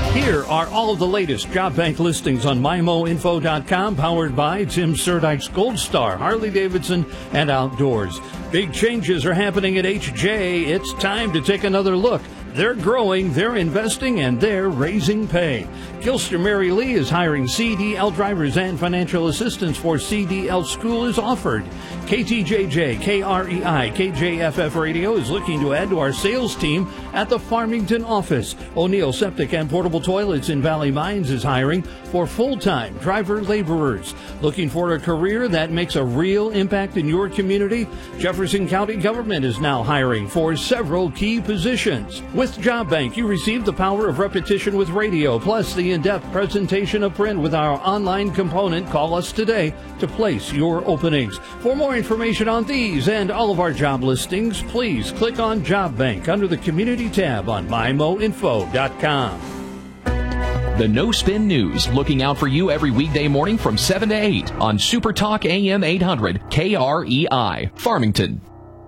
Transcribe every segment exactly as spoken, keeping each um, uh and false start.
Here are all of the latest job bank listings on my mo info dot com, powered by Tim Surdyk's Gold Star, Harley-Davidson, and Outdoors. Big changes are happening at H J. It's time to take another look. They're growing, they're investing, and they're raising pay. Gilster Mary Lee is hiring C D L drivers, and financial assistance for C D L school is offered. K T J J, K R E I, K J F F Radio is looking to add to our sales team at the Farmington office. O'Neill Septic and Portable Toilets in Valley Mines is hiring for full-time driver laborers. Looking for a career that makes a real impact in your community? Jefferson County Government is now hiring for several key positions. With Job Bank, you receive the power of repetition with radio, plus the in-depth presentation of print with our online component. Call us today to place your openings. For more information on these and all of our job listings, please click on Job Bank under the Community tab on my mo info dot com. The No Spin News, looking out for you every weekday morning from seven to eight on Super Talk A M eight hundred K R E I, Farmington.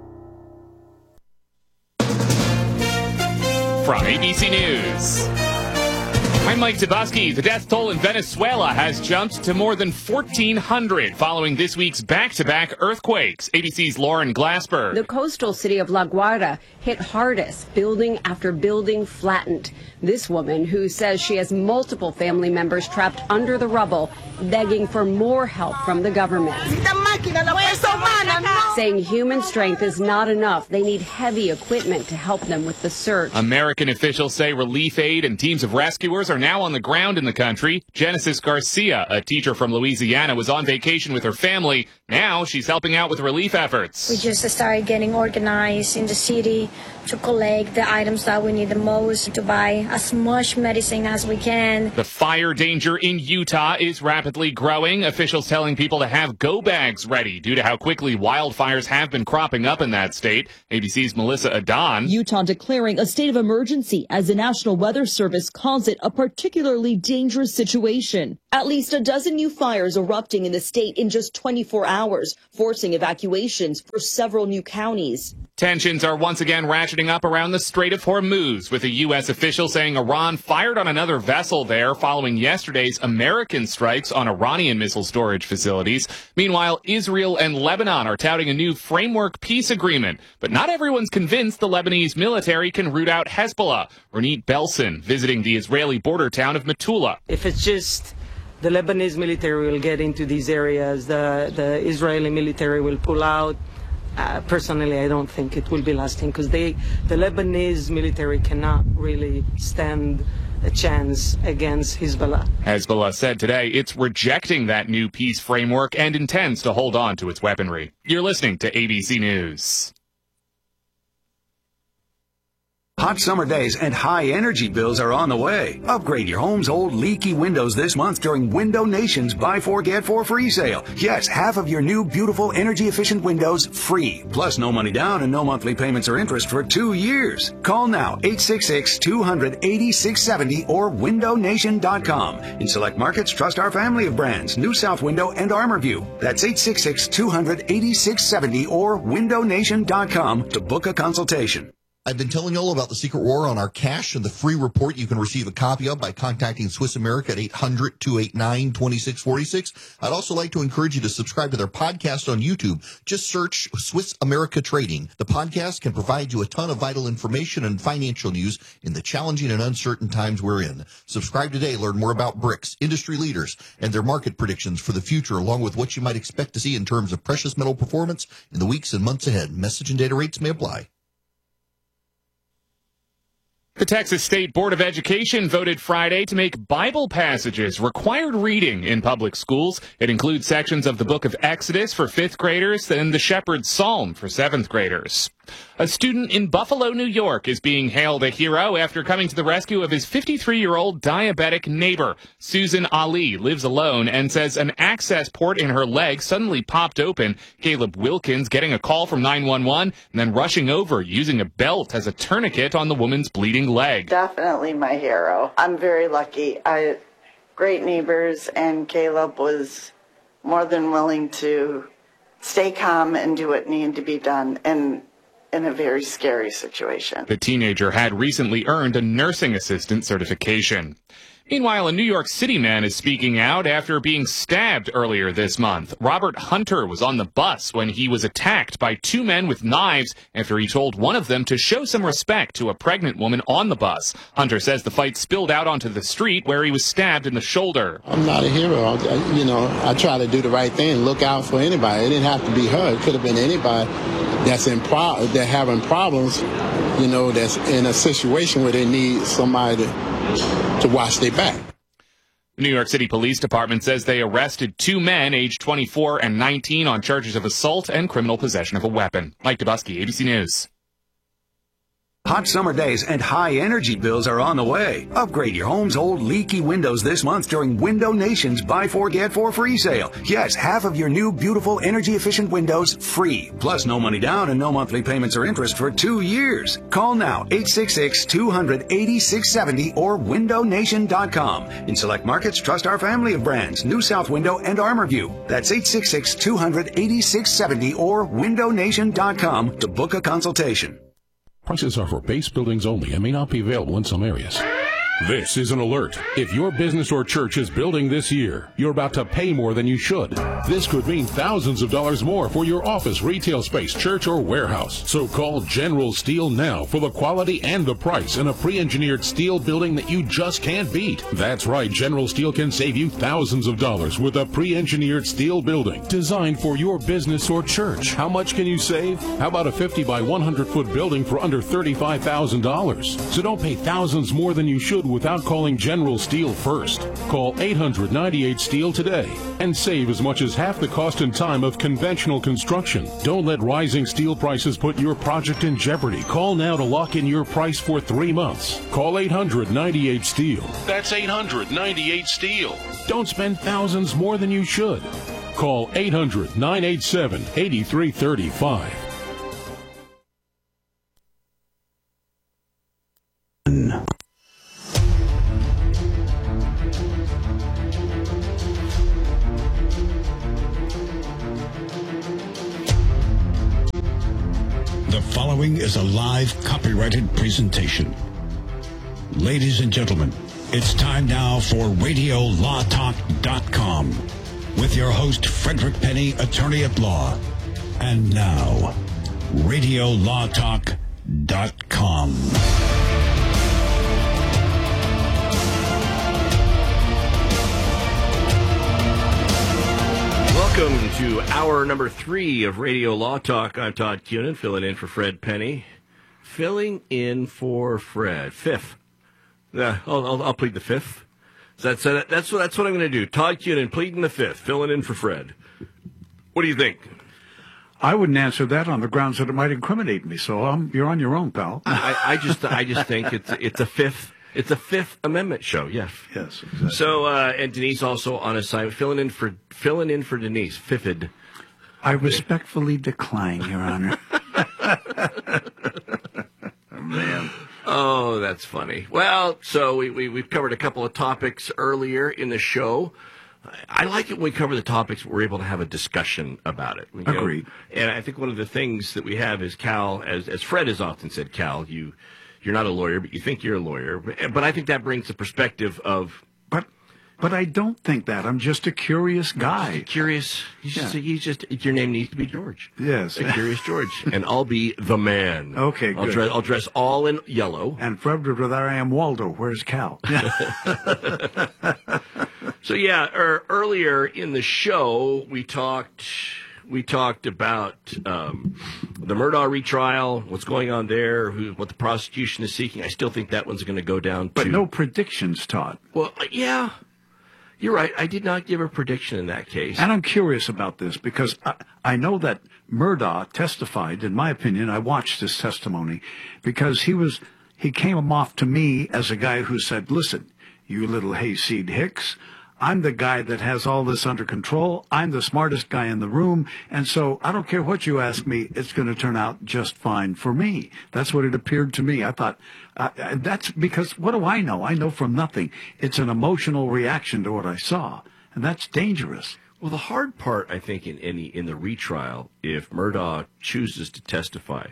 From A B C News, I'm Mike Tabusky. The death toll in Venezuela has jumped to more than fourteen hundred following this week's back-to-back earthquakes. A B C's Lauren Glassberg. The coastal city of La Guaira hit hardest, building after building flattened. This woman, who says she has multiple family members trapped under the rubble, begging for more help from the government. Saying human strength is not enough. They need heavy equipment to help them with the search. American officials say relief aid and teams of rescuers are now on the ground in the country. Genesis Garcia, a teacher from Louisiana, was on vacation with her family. Now she's helping out with relief efforts. We just started getting organized in the city to collect the items that we need the most, to buy as much medicine as we can. The fire danger in Utah is rapidly growing. Officials telling people to have go bags ready due to how quickly wildfires have been cropping up in that state. A B C's Melissa Adon. Utah declaring a state of emergency as the National Weather Service calls it a particularly dangerous situation. At least a dozen new fires erupting in the state in just twenty-four hours, forcing evacuations for several new counties. Tensions are once again ratcheting up around the Strait of Hormuz, with a U S official saying Iran fired on another vessel there following yesterday's American strikes on Iranian missile storage facilities. Meanwhile, Israel and Lebanon are touting a new framework peace agreement, but not everyone's convinced the Lebanese military can root out Hezbollah. Ronit Belson visiting the Israeli border town of Metula. If it's just the Lebanese military will get into these areas, the, the Israeli military will pull out. Uh, personally, I don't think it will be lasting, because they, the Lebanese military cannot really stand a chance against Hezbollah. Hezbollah said today it's rejecting that new peace framework and intends to hold on to its weaponry. You're listening to A B C News. Hot summer days and high energy bills are on the way. Upgrade your home's old leaky windows this month during Window Nation's Buy Four Get Four free sale. Yes, half of your new beautiful energy efficient windows free. Plus no money down and no monthly payments or interest for two years. Call now, eight six six, two hundred, eighty-six seventy or window nation dot com. In select markets, trust our family of brands, New South Window and ArmorView. That's eight six six, two hundred, eighty-six seventy or window nation dot com to book a consultation. I've been telling you all about the secret war on our cash and the free report you can receive a copy of by contacting Swiss America at eight hundred, two eight nine, two six four six. I'd also like to encourage you to subscribe to their podcast on YouTube. Just search Swiss America Trading. The podcast can provide you a ton of vital information and financial news in the challenging and uncertain times we're in. Subscribe today. Learn more about BRICS, industry leaders, and their market predictions for the future, along with what you might expect to see in terms of precious metal performance in the weeks and months ahead. Message and data rates may apply. The Texas State Board of Education voted Friday to make Bible passages required reading in public schools. It includes sections of the book of Exodus for fifth graders and the Shepherd's Psalm for seventh graders. A student in Buffalo, New York is being hailed a hero after coming to the rescue of his fifty-three-year-old diabetic neighbor. Susan Ali lives alone and says an access port in her leg suddenly popped open. Caleb Wilkins getting a call from nine one one and then rushing over using a belt as a tourniquet on the woman's bleeding leg. Definitely my hero. I'm very lucky. I great neighbors, and Caleb was more than willing to stay calm and do what needed to be done. And in a very scary situation. The teenager had recently earned a nursing assistant certification. Meanwhile, a New York City man is speaking out after being stabbed earlier this month. Robert Hunter was on the bus when he was attacked by two men with knives after he told one of them to show some respect to a pregnant woman on the bus. Hunter says the fight spilled out onto the street where he was stabbed in the shoulder. I'm not a hero. I, you know, I try to do the right thing, look out for anybody. It didn't have to be her. It could have been anybody that's in pro- that having problems, you know, that's in a situation where they need somebody to to watch their back. The New York City Police Department says they arrested two men aged twenty-four and nineteen on charges of assault and criminal possession of a weapon. Mike Dubusky, A B C News. Hot summer days and high energy bills are on the way. Upgrade your home's old leaky windows this month during Window Nation's Buy Four Get Four free sale. Yes, half of your new beautiful energy efficient windows free. Plus no money down and no monthly payments or interest for two years. Call now eight six six, two hundred, eighty-six seventy or window nation dot com. In select markets, trust our family of brands, New South Window and ArmorView. That's eight six six, two hundred, eighty-six seventy or window nation dot com to book a consultation. Prices are for base buildings only and may not be available in some areas. This is an alert. If your business or church is building this year, you're about to pay more than you should. This could mean thousands of dollars more for your office, retail space, church, or warehouse. So call General Steel now for the quality and the price in a pre-engineered steel building that you just can't beat. That's right, General Steel can save you thousands of dollars with a pre-engineered steel building designed for your business or church. How much can you save? How about a fifty by one hundred foot building for under thirty-five thousand dollars? So don't pay thousands more than you should without calling General Steel first. Call eight hundred, ninety-eight, STEEL today and save as much as half the cost and time of conventional construction. Don't let rising steel prices put your project in jeopardy. Call now to lock in your price for three months. Call eight hundred, ninety-eight, STEEL. That's eight hundred, ninety-eight, STEEL. Don't spend thousands more than you should. Call eight hundred, nine eight seven, eight three three five. The following is a live copyrighted presentation. Ladies and gentlemen, it's time now for radio law talk dot com with your host, Frederick Penny, attorney at law. And now, radio law talk dot com. Welcome to hour number three of Radio Law Talk. I'm Todd Cunin, filling in for Fred Penny. Filling in for Fred. Fifth. Yeah, I'll, I'll, I'll plead the fifth. So that's, uh, that's, what, that's what I'm going to do. Todd Cunin, pleading the fifth, filling in for Fred. What do you think? I wouldn't answer that on the grounds that it might incriminate me, so um, you're on your own, pal. I, I just I just think it's it's a fifth it's a Fifth Amendment show. Yes. Yes. Exactly. So uh, and Denise also on assignment, filling in for filling in for Denise. Fifth. I respectfully decline, Your Honor. Man. Oh, that's funny. Well, so we, we we've covered a couple of topics earlier in the show. I like it when we cover the topics, we're able to have a discussion about it. You know? Agreed. And I think one of the things that we have is, Cal, as as Fred has often said, Cal, you, you're not a lawyer, but you think you're a lawyer. But I think that brings the perspective of... But but I don't think that. I'm just a curious guy. Just a curious... He's, yeah. just, he's just... Your name needs to be George. Yes. A Curious George. And I'll be the man. Okay, I'll good. Dress, I'll dress all in yellow. And Fred, there I am, Waldo. Where's Cal? So yeah, er, earlier in the show we talked we talked about um, the Murdaugh retrial, what's going on there, who, what the prosecution is seeking. I still think that one's going to go down. But to, no predictions, Todd. Well, yeah, you're right. I did not give a prediction in that case. And I'm curious about this because I, I know that Murdaugh testified. In my opinion, I watched his testimony because he was he came off to me as a guy who said, "Listen, you little hayseed Hicks, I'm the guy that has all this under control. I'm the smartest guy in the room. And so I don't care what you ask me. It's going to turn out just fine for me." That's what it appeared to me. I thought, uh, that's because what do I know? I know from nothing. It's an emotional reaction to what I saw. And that's dangerous. Well, the hard part, I think, in any in the retrial, if Murdaugh chooses to testify,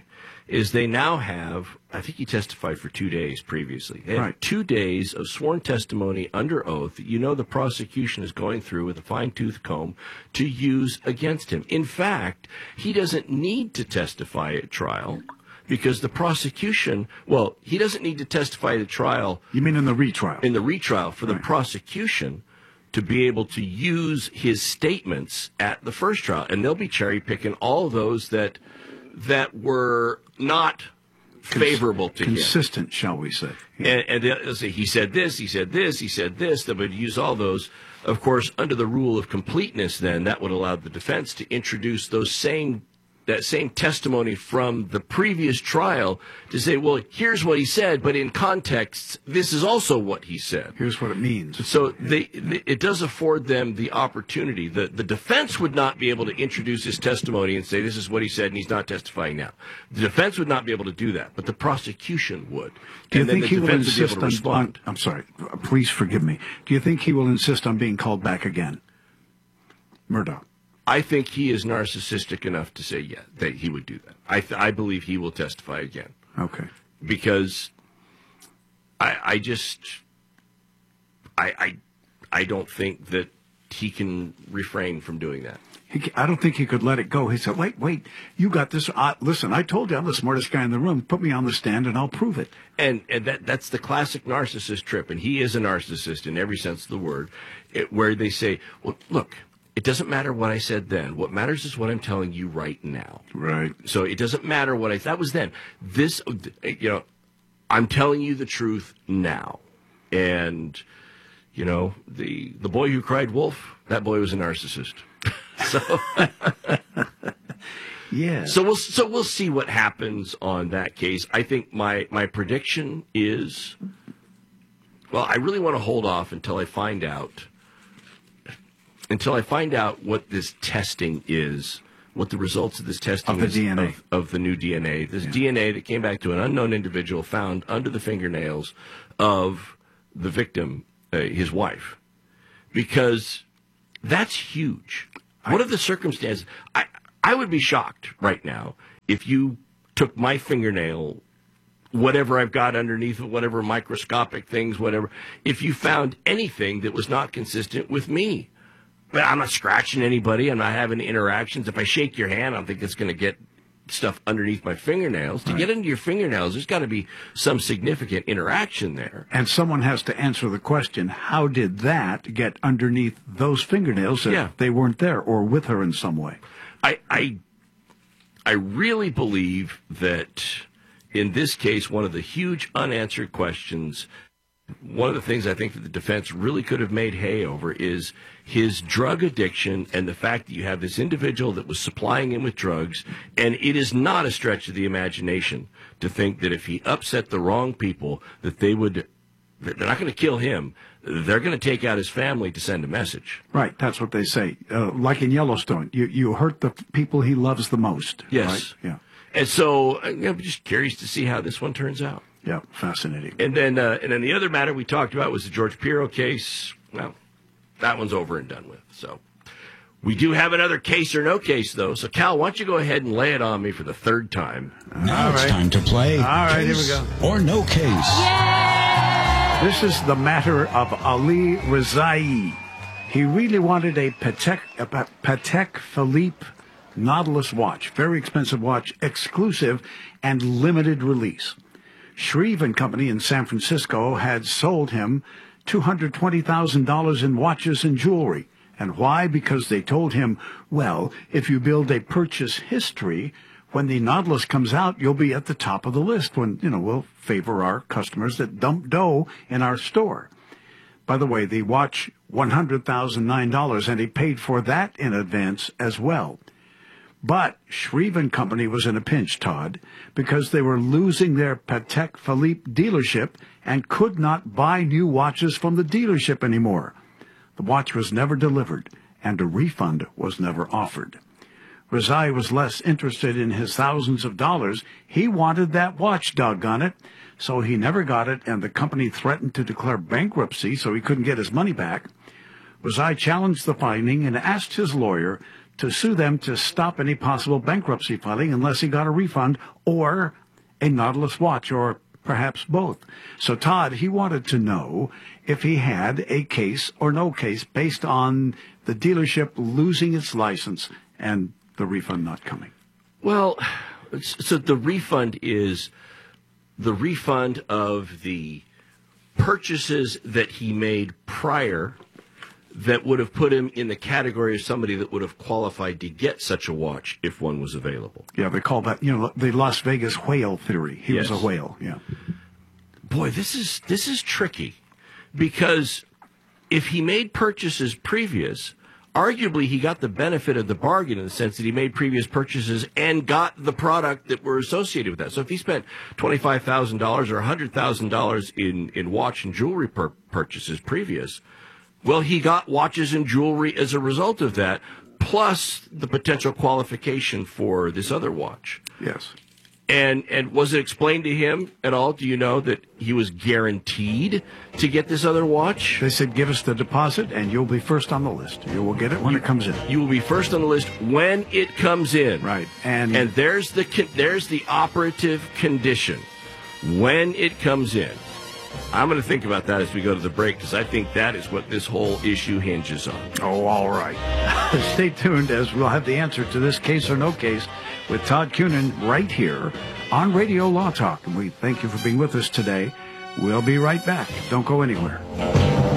is they now have, I think he testified for two days previously. They have Right. two days of sworn testimony under oath that you know the prosecution is going through with a fine-tooth comb to use against him. In fact, he doesn't need to testify at trial because the prosecution, well, he doesn't need to testify at trial. You mean in the retrial? In the retrial for the Right. prosecution to be able to use his statements at the first trial. And they'll be cherry-picking all those that that were not favorable to him. Consistent, shall we say. And, and they'll say, he said this, he said this, he said this. They would use all those. Of course, under the rule of completeness, then, that would allow the defense to introduce those same that same testimony from the previous trial to say, well, here's what he said, but in context, this is also what he said. Here's what it means. So they, they, it does afford them the opportunity. The, the defense would not be able to introduce his testimony and say, this is what he said, and he's not testifying now. The defense would not be able to do that, but the prosecution would. Do you and then think the he will defense would be able insist to on, respond. on, I'm sorry, please forgive me. Do you think he will insist on being called back again? Murdaugh. I think he is narcissistic enough to say, yeah, that he would do that. I, th- I believe he will testify again. Okay. Because I, I just, I, I, I don't think that he can refrain from doing that. He, I don't think he could let it go. He said, wait, wait, you got this. Uh, listen, I told you I'm the smartest guy in the room. Put me on the stand and I'll prove it. And and that that's the classic narcissist trip. And he is a narcissist in every sense of the word, it, where they say, well, look, it doesn't matter what I said then. What matters is what I'm telling you right now. Right. So it doesn't matter what I, that was then. This, you know, I'm telling you the truth now. And, you know, the, the boy who cried wolf, that boy was a narcissist. So, yeah. So we'll, so we'll see what happens on that case. I think my, my prediction is, well, I really want to hold off until I find out Until I find out what this testing is, what the results of this testing Of the is D N A. Of, of the new D N A. This Yeah. D N A that came back to an unknown individual found under the fingernails of the victim, uh, his wife. Because that's huge. What are the circumstances? I, I would be shocked right now if you took my fingernail, whatever I've got underneath it, whatever microscopic things, whatever, if you found anything that was not consistent with me. But I'm not scratching anybody. I'm not having interactions. If I shake your hand, I don't think it's going to get stuff underneath my fingernails. To Right. get into your fingernails, there's got to be some significant interaction there. And someone has to answer the question, how did that get underneath those fingernails if Yeah. they weren't there or with her in some way? I, I, I really believe that in this case, one of the huge unanswered questions, one of the things I think that the defense really could have made hay over is his drug addiction and the fact that you have this individual that was supplying him with drugs. And it is not a stretch of the imagination to think that if he upset the wrong people, that they would, they're not going to kill him. They're going to take out his family to send a message. Right, that's what they say. Uh, like in Yellowstone, you, you hurt the people he loves the most. Yes. Right? Yeah. And so I'm just curious to see how this one turns out. Yeah, fascinating. And then, uh, and then the other matter we talked about was the George Pirro case. Well, that one's over and done with. So we do have another case or no case, though. So, Cal, why don't you go ahead and lay it on me for the third time? Now All it's right. time to play. All right, here we Case go. Or no case. This is the matter of Ali Rezai. He really wanted a Patek, a Pa- Patek Philippe Nautilus watch, very expensive watch, exclusive and limited release. Shreve and Company in San Francisco had sold him two hundred twenty thousand dollars in watches and jewelry. And why? Because they told him, well, if you build a purchase history, when the Nautilus comes out, you'll be at the top of the list when, you know, we'll favor our customers that dump dough in our store. By the way, the watch, one hundred thousand nine dollars, and he paid for that in advance as well. But Shreve and Company was in a pinch, Todd, because they were losing their Patek Philippe dealership and could not buy new watches from the dealership anymore. The watch was never delivered, and a refund was never offered. Rezai was less interested in his thousands of dollars. He wanted that watch, doggone it. So he never got it, and the company threatened to declare bankruptcy so he couldn't get his money back. Rezai challenged the finding and asked his lawyer to sue them to stop any possible bankruptcy filing unless he got a refund or a Nautilus watch, or perhaps both. So Todd, he wanted to know if he had a case or no case based on the dealership losing its license and the refund not coming. Well, so the refund is the refund of the purchases that he made prior that would have put him in the category of somebody that would have qualified to get such a watch if one was available. Yeah, they call that, you know, the Las Vegas whale theory. He Yes. was a whale, yeah. Boy, this is this is tricky, because if he made purchases previous, arguably he got the benefit of the bargain in the sense that he made previous purchases and got the product that were associated with that. So if he spent twenty-five thousand dollars or one hundred thousand dollars in, in watch and jewelry pur- purchases previous, well, he got watches and jewelry as a result of that, plus the potential qualification for this other watch. Yes. And and was it explained to him at all? Do you know that he was guaranteed to get this other watch? They said, give us the deposit and you'll be first on the list. You will get it when You- it comes in. You will be first on the list when it comes in. Right. And, And there's the con- there's the operative condition. When it comes in. I'm going to think about that as we go to the break, because I think that is what this whole issue hinges on. Oh, all right. Stay tuned, as we'll have the answer to this case or no case with Todd Cunin right here on Radio Law Talk. And we thank you for being with us today. We'll be right back. Don't go anywhere.